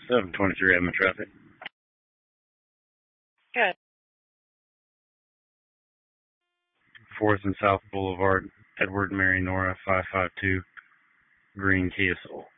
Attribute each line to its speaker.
Speaker 1: 723 Edmond traffic.
Speaker 2: Good.
Speaker 1: 4th and South Boulevard, Edward Mary Nora 552, Green Kia Soul.